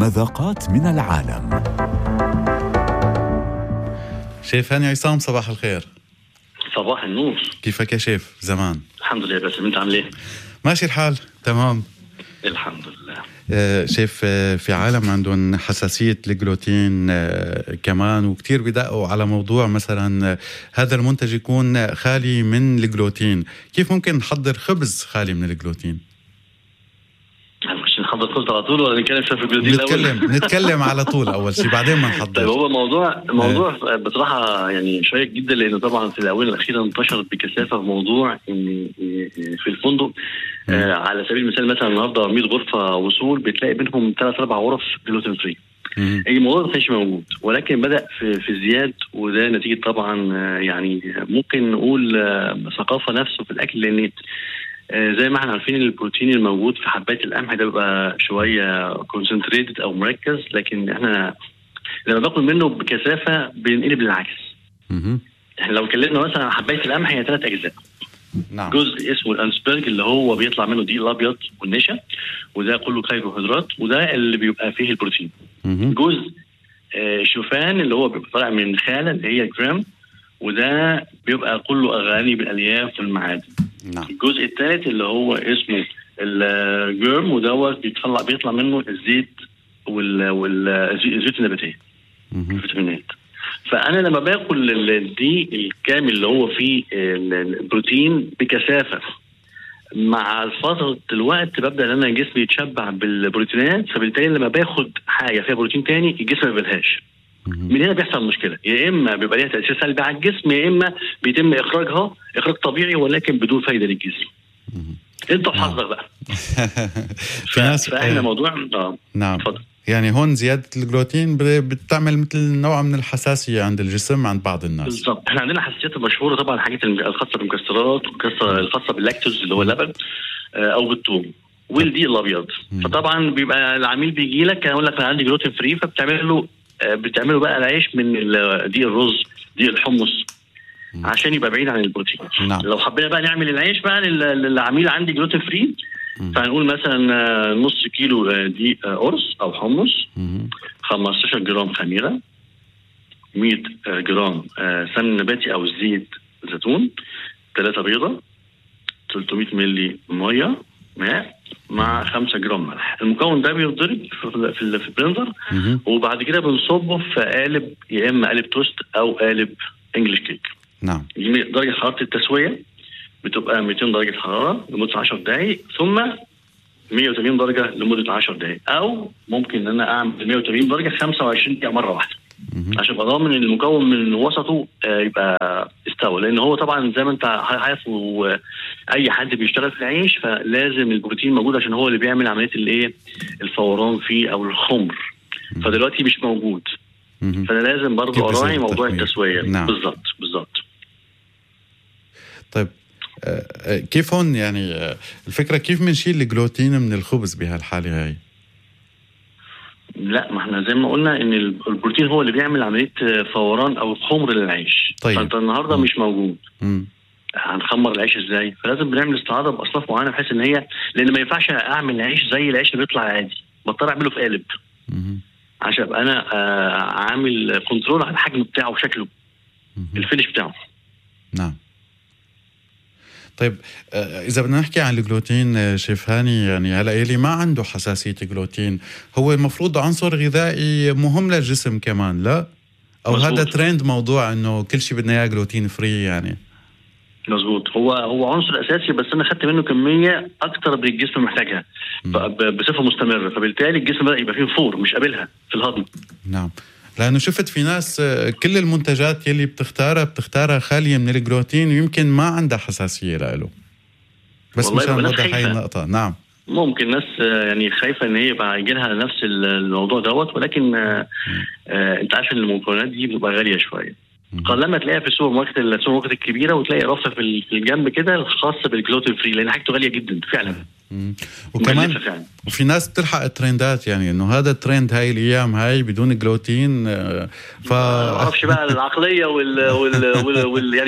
مذاقات من العالم. شيف هاني عصام، صباح الخير. صباح النور. كيفك يا شيف؟ زمان. الحمد لله. بس انت عامل ايه؟ ماشي الحال تمام الحمد لله. شيف، في عالم عندهم حساسية الجلوتين كمان، وكتير بدقوا على موضوع مثلا هذا المنتج يكون خالي من الجلوتين. كيف ممكن نحضر خبز خالي من الجلوتين؟ مش نحضر خبز على طول ولا نتكلم شوية في الجلوتين؟ نتكلم على طول أول شيء بعدين ما نحضر. طيب، هو موضوع بصراحة يعني شيق جدا، لأنه طبعا في الآونة الأخيرة انتشر بكثافة موضوع إن في الفندق على سبيل المثال مثلا النهارده 100 غرفة وصول بتلاقي بينهم 3-4 غرف جلوتين فري. الموضوع ما كانش موجود، ولكن بدأ في ازدياد، وده نتيجة طبعا يعني ممكن نقول ثقافة نفسه في الأكل، لأن زي ما احنا عارفين البروتين الموجود في حبات القمح ده بيبقى شوية كونسنتريتد أو مركز، لكن احنا لما باكل منه بكثافة بنقلب للعكس. احنا لو اتكلمنا مثلا عن حبات القمح هي 3 أجزاء. نعم. جزء اسمه الانسبرج اللي هو بيطلع منه دي الابيض والنشا، وده كله كربوهيدرات، وده اللي بيبقى فيه البروتين. جزء شوفان اللي هو بيبقى طالع من خالة اللي هي الجرام، وده بيبقى كله غني بالالياف والمعادن. نعم. الجزء الثالث اللي هو اسمه الجرم، ودوت بيطلع منه الزيت والزيوت النباتيه، الفيتامينات. فانا لما باكل دي الكامل اللي هو فيه البروتين بكثافه مع فتره الوقت ببدا ان انا جسمي يتشبع بالبروتينات، فبالتالي لما باخد حاجه فيها بروتين تاني الجسم ما بيبلهاش. من هنا بيحصل مشكله، يا اما بيبقى ليها تاثير سلبي على الجسم، يا اما بيتم اخراجها اخراج طبيعي ولكن بدون فايده للجسم. انت وحظك بقى. في ناس فاحنا موضوع نعم اتفضل. يعني هون زيادة الجلوتين بتعمل مثل نوع من الحساسية عند الجسم عند بعض الناس. بالضبط. احنا عندنا حساسيات مشهورة طبعا، الحاجات الخاصة بالمكسرات الخاصة باللاكتوز اللي هو اللبن او بالثوم والدقيق الابيض. فطبعا بيبقى العميل بيجي لك يقول لك انا عندي جلوتين فري، بتعمله بقى العيش من دقيق الرز، دقيق الحمص، عشان يبقى بعيد عن البروتين. نعم. لو حبينا بقى نعمل العيش بقى للعميل عندي جلوتين فري، فهنقول مثلا نص كيلو دقيق قرص او حمص، 15 جرام خميره، 100 جرام سمن نباتي او زيت زيتون، 3 بيضه، 300 ملي ميه ماء، مع 5 جرام ملح. المكون ده بيتضرب في البلندر، وبعد كده بنصبه في قالب، يا اما قالب توست او قالب انجلش كيك. نعم. درجه حراره التسويه بتبقى 200 درجه حراره لمده 10 دقائق، ثم 180 درجه لمده 10 دقائق، او ممكن ان انا اعمل 180 درجه 25 دقيقه مره واحده، عشان ابقى ضامن ان المكون من وسطه يبقى استوى. لان هو طبعا زي ما انت عارف اي حد بيشتغل في العيش فلازم البروتين موجود، عشان هو اللي بيعمل عمليه الايه الفوران فيه او الخمر. فدلوقتي مش موجود، فانا لازم برضه اراعي موضوع التسويه. نعم. بالظبط. طيب كيف هون يعني الفكرة كيف بنشيل الجلوتين من الخبز بهالحالة هاي؟ لا، ما احنا زي ما قلنا ان البروتين هو اللي بيعمل عملية فوران او خمر للعيش. طيب. فانت النهاردة مش موجود. هنخمر العيش ازاي؟ فلازم بنعمل استعاضة باصناف معينة، بحيث ان هي، لان ما ينفعش اعمل عيش زي العيش اللي بيطلع عادي، بضطر اعمله في قالب عشان ابقى انا عامل كنترول على الحجم بتاعه وشكله، الفينش بتاعه. نعم. طيب إذا بدنا نحكي عن الجلوتين شيف هاني، يعني هلا يلي ما عنده حساسية الجلوتين هو المفروض عنصر غذائي مهم للجسم كمان، لا؟ أو مزبوط. هذا ترند موضوع إنه كل شيء بدنا إياه جلوتين فري يعني. مظبوط. هو عنصر أساسي، بس أنا خدت منه كمية أكتر من الجسم محتاجها بصفة مستمرة، فبالتالي الجسم بدأ يبقى فيه فور مش قابلها في الهضم. نعم. لأنه شفت في ناس كل المنتجات يلي بتختارها خالية من الجلوتين، ويمكن ما عندها حساسية له، بس مشان نوضح هاي النقطة. نعم. ممكن ناس يعني خايفة ان هي يبقى يجيلها نفس الموضوع دوت، ولكن انت عارف ان المكونات دي بتبقى غالية شوية. قلما تلاقيها في السوبر ماركت الكبيرة، وتلاقي رفة في الجنب كده الخاصة بالجلوتين فري، لان حاجته غالية جدا فعلا. وكمان وفي ناس بتلحق الترندات، يعني انه هذا الترند هاي الايام هاي بدون جلوتين. ما اعرفش بقى العقلية وال يعني